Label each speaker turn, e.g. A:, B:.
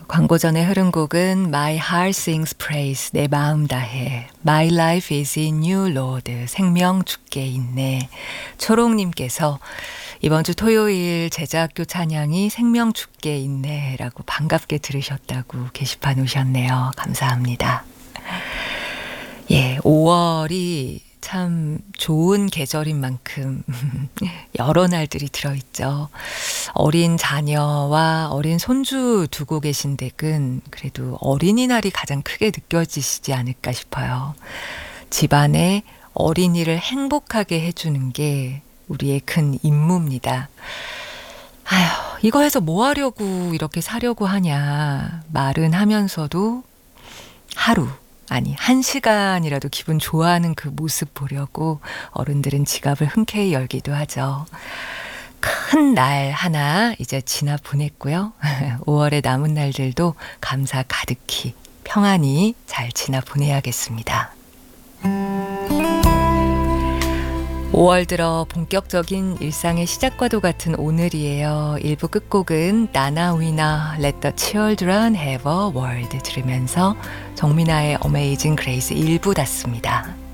A: 광고 전에 흐른 곡은 My Heart Sings Praise, 내 마음 다해, My Life is in You Lord, 생명 주께 있네. 초롱님께서 이번 주 토요일 제자학교 찬양이 생명 주께 있네 라고 반갑게 들으셨다고 게시판 오셨네요. 감사합니다. 예, 5월이 참 좋은 계절인 만큼 여러 날들이 들어있죠. 어린 자녀와 어린 손주 두고 계신 댁은 그래도 어린이날이 가장 크게 느껴지시지 않을까 싶어요. 집안에 어린이를 행복하게 해주는 게 우리의 큰 임무입니다. 아휴, 이거 해서 뭐 하려고 이렇게 사려고 하냐. 말은 하면서도 하루, 아니 1시간이라도 기분 좋아하는 그 모습 보려고 어른들은 지갑을 흔쾌히 열기도 하죠. 큰 날 하나 이제 지나 보냈고요. 5월의 남은 날들도 감사 가득히 평안히 잘 지나 보내야겠습니다. 5월 들어 본격적인 일상의 시작과도 같은 오늘이에요. 1부 끝곡은 나나 위나 Let the Children Have a World 들으면서 정민아의 Amazing Grace 1부 닫습니다.